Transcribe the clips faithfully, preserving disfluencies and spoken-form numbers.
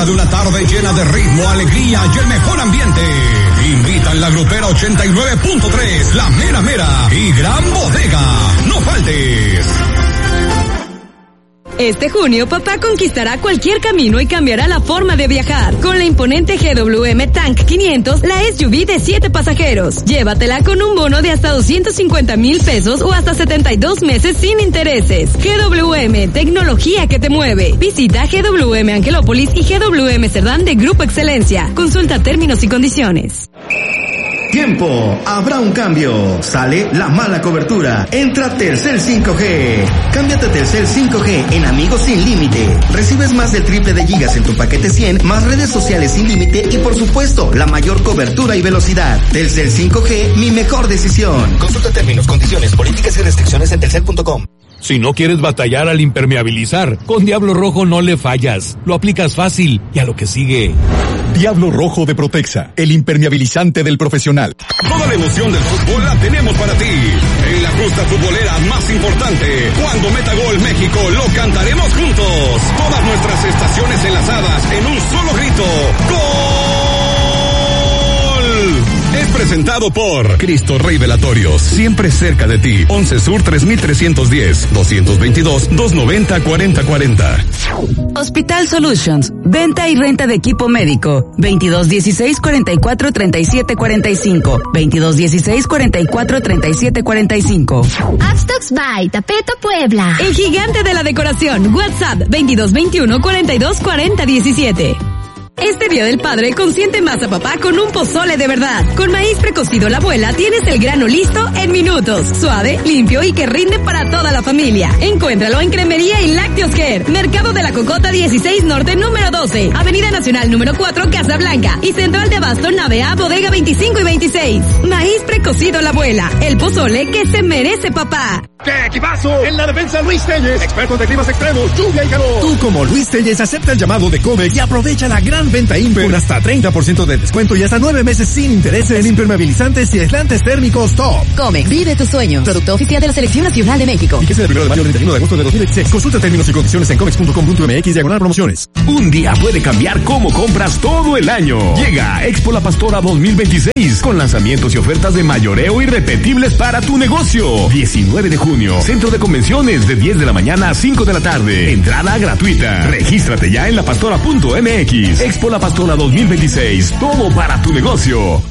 Disfruta de una tarde llena de ritmo, alegría y el mejor ambiente. Invitan la grupera ochenta y nueve punto tres, La Mera Mera y Gran Bodega. No faltes. Este junio, papá conquistará cualquier camino y cambiará la forma de viajar. Con la imponente G W M Tank quinientos, la S U V de siete pasajeros. Llévatela con un bono de hasta doscientos cincuenta mil pesos o hasta setenta y dos meses sin intereses. G W M, tecnología que te mueve. Visita G W M Angelópolis y G W M Cerdán de Grupo Excelencia. Consulta términos y condiciones. Tiempo, habrá un cambio. Sale la mala cobertura. Entra Telcel cinco G. Cámbiate a Telcel cinco G en Amigos sin límite. Recibes más del triple de gigas en tu paquete cien, más redes sociales sin límite y por supuesto, la mayor cobertura y velocidad. Telcel cinco G, mi mejor decisión. Consulta términos, condiciones, políticas y restricciones en telcel punto com. Si no quieres batallar al impermeabilizar, con Diablo Rojo no le fallas. Lo aplicas fácil y a lo que sigue. Diablo Rojo de Protexa, el impermeabilizante del profesional. Toda la emoción del fútbol la tenemos para ti. En la justa futbolera más importante, cuando meta gol México, lo cantaremos juntos. Todas nuestras estaciones enlazadas en un solo grito. ¡Gol! Es presentado por Cristo Rey Velatorios, siempre cerca de ti. once Sur tres mil trescientos diez, doscientos veintidós, doscientos noventa, cuarenta cuarenta. Hospital Solutions, venta y renta de equipo médico. veintidós dieciséis, cuarenta y cuatro, treinta y siete cuarenta y cinco. veintidós dieciséis, cuarenta y cuatro, treinta y siete cuarenta y cinco. Upstocks by Tapeto Puebla. El gigante de la decoración. WhatsApp veintidós veintiuno, cuarenta y dos, cuarenta diecisiete. Este Día del Padre consiente más a papá con un pozole de verdad. Con maíz precocido La Abuela tienes el grano listo en minutos. Suave, limpio y que rinde para toda la familia. Encuéntralo en Cremería y Lácteos Care. Mercado de la Cocota dieciséis Norte número doce. Avenida Nacional número cuatro, Casa Blanca. Y Central de Abasto, Nave A, Bodega veinticinco y veintiséis. Maíz precocido La Abuela. El pozole que se merece papá. ¡Qué equipazo! En la defensa Luis Telles, expertos de climas extremos, lluvia y calor. Tú como Luis Telles acepta el llamado de Comex y aprovecha la gran venta Imper con hasta treinta por ciento de descuento y hasta nueve meses sin intereses en impermeabilizantes y aislantes térmicos Top. Comex, vive tus sueños. Producto oficial de la Selección Nacional de México. Fíjese del primero de mayo al treinta y uno de agosto de dos mil veintiséis. Consulta términos y condiciones en comex punto com punto m x diagonal promociones. Un día puede cambiar cómo compras todo el año. Llega Expo La Pastora dos mil veintiséis con lanzamientos y ofertas de mayoreo irrepetibles para tu negocio. diecinueve de junio, Centro de Convenciones de diez de la mañana a cinco de la tarde. Entrada gratuita. Regístrate ya en la pastora punto m x. Expo La Pastora dos mil veintiséis. Todo para tu negocio.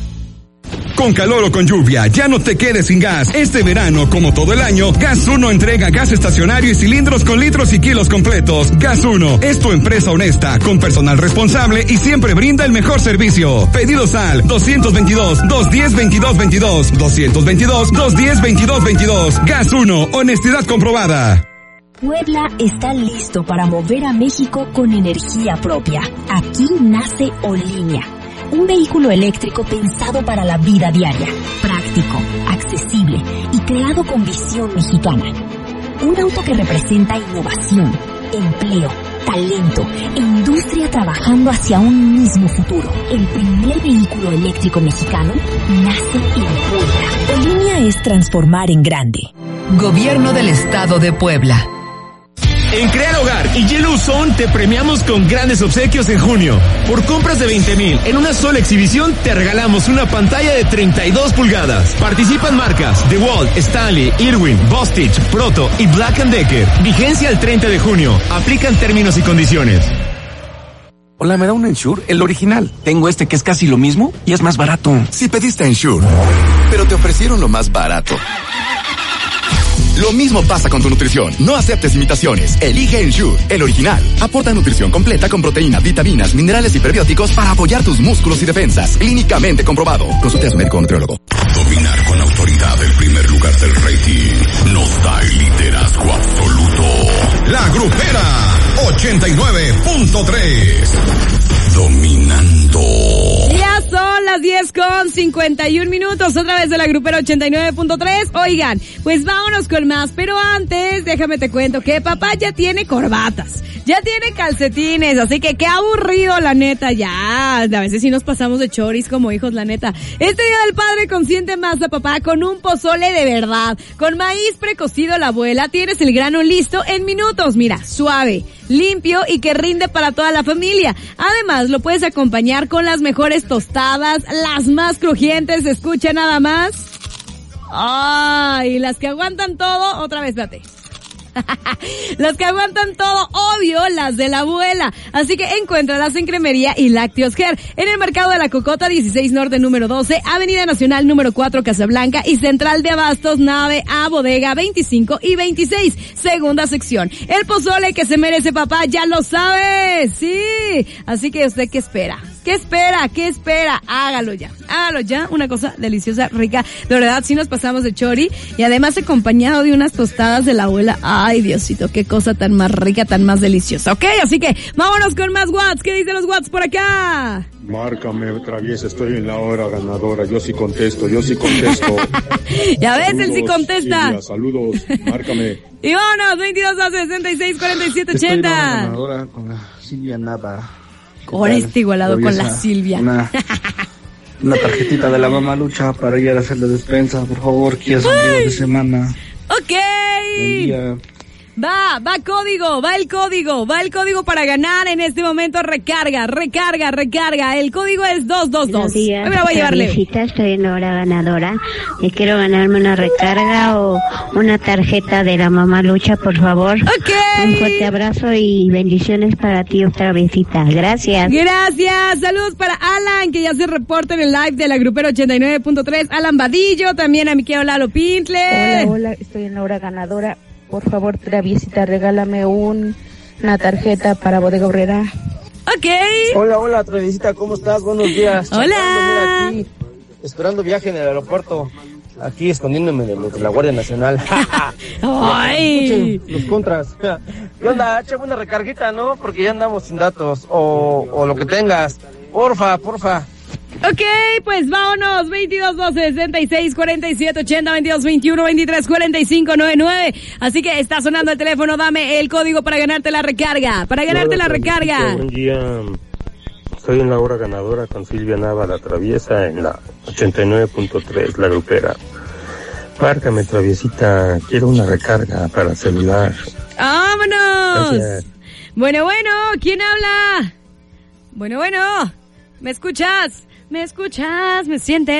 Con calor o con lluvia, ya no te quedes sin gas. Este verano, como todo el año, Gas uno entrega gas estacionario y cilindros con litros y kilos completos. Gas uno es tu empresa honesta, con personal responsable y siempre brinda el mejor servicio. Pedidos al doscientos veintidós, doscientos diez, veintidós veintidós, doscientos veintidós, doscientos diez, veintidós veintidós. Gas uno, honestidad comprobada. Puebla está listo para mover a México con energía propia. Aquí nace Olínea, un vehículo eléctrico pensado para la vida diaria, práctico, accesible y creado con visión mexicana. Un auto que representa innovación, empleo, talento e industria trabajando hacia un mismo futuro. El primer vehículo eléctrico mexicano nace en Puebla. Olínea es transformar en grande. Gobierno del Estado de Puebla. En Crear Hogar y Yellow Zone te premiamos con grandes obsequios en junio. Por compras de veinte mil en una sola exhibición te regalamos una pantalla de treinta y dos pulgadas. Participan marcas DeWalt, Stanley, Irwin, Bostitch, Proto y Black and Decker. Vigencia el treinta de junio. Aplican términos y condiciones. Hola, ¿me da un Ensure? El original. Tengo este que es casi lo mismo y es más barato. Si pediste Ensure, pero te ofrecieron lo más barato. Lo mismo pasa con tu nutrición. No aceptes imitaciones. Elige Ensure, el original. Aporta nutrición completa con proteínas, vitaminas, minerales y prebióticos para apoyar tus músculos y defensas. Clínicamente comprobado. Consulte a su médico o nutriólogo. Dominar con autoridad el primer lugar del rating nos da el liderazgo absoluto. La Grupera ochenta y nueve punto tres. Dominando. Ya son las diez con cincuenta y un minutos, otra vez de la Grupera ochenta y nueve punto tres. Oigan, pues vámonos con más, pero antes déjame te cuento que papá ya tiene corbatas, ya tiene calcetines, así que qué aburrido, la neta, ya. A veces sí nos pasamos de choris como hijos, la neta. Este Día del Padre consiente más a papá con un pozole de verdad. Con maíz precocido La Abuela tienes el grano listo en minutos. Mira, suave, limpio y que rinde para toda la familia. Además, lo puedes acompañar con las mejores tostadas, las más crujientes, escucha nada más. Ay, las que aguantan todo, otra vez, date. Las que aguantan todo, obvio, las de la abuela. Así que encuéntralas en Cremería y Lácteos Ger, en el Mercado de la Cocota, dieciséis Norte, número doce, Avenida Nacional, número cuatro, Casablanca, y Central de Abastos, nave A, bodega veinticinco y veintiséis, segunda sección. El pozole que se merece papá, ya lo sabes, sí. Así que usted, ¿qué espera? ¿Qué espera? ¿Qué espera? Hágalo ya, hágalo ya, una cosa deliciosa, rica. De verdad, sí nos pasamos de chori, y además acompañado de unas tostadas de la abuela. Ay, Diosito, qué cosa tan más rica, tan más deliciosa. Ok, así que vámonos con más Whats. ¿Qué dicen los Whats por acá? Márcame, Traviesa, estoy en la hora ganadora. Yo sí contesto, yo sí contesto. Ya ves, él sí contesta. Silvia, saludos, márcame. Y vámonos, veintidós doce sesenta y seis cuarenta y siete ochenta. Estoy en la ganadora con la Silvia Nava. Ahora está igualado con la Silvia. Una, una tarjetita de la Mamalucha para ir a hacer la despensa, por favor, que es un día de semana. Ok. Buen día. Va, va código, va el código, va el código para ganar en este momento. Recarga, recarga, recarga. El código es dos dos dos. Buenos días, me la voy a llevarle. Estoy en la hora ganadora y quiero ganarme una recarga o una tarjeta de la Mamalucha, por favor. Ok. Un fuerte abrazo y bendiciones para ti, otra visita. Gracias. Gracias. Saludos para Alan, que ya se reporta en el live de la Grupera ochenta y nueve punto tres. Alan Vadillo, también a mi querido Lalo Pintle. Hola, hola, estoy en la hora ganadora. Por favor, Traviesita, regálame un, una tarjeta para Bodega Obrera. Ok. Hola, hola, Traviesita, ¿cómo estás? Buenos días. Hola. Aquí, esperando viaje en el aeropuerto. Aquí escondiéndome de, de la Guardia Nacional. ¡Ay! Escuchen los contras. ¿Qué onda? Échame una recarguita, ¿no? Porque ya andamos sin datos. O, o lo que tengas. Porfa, porfa. Ok, pues vámonos, veintidós doce sesenta y seis cuarenta y siete ochenta, veintidós veintiuno veintitrés cuarenta y cinco noventa y nueve. Así que está sonando el teléfono, dame el código para ganarte la recarga, para ganarte Hola, la recarga. Buen día, estoy en la hora ganadora con Silvia Nava, la Traviesa, en la ochenta y nueve punto tres, la Grupera. Márcame, Traviesita, quiero una recarga para celular. ¡Vámonos! Gracias. Bueno, bueno, ¿quién habla? Bueno, bueno, ¿me escuchas? ¿Me escuchas? ¿Me sientes?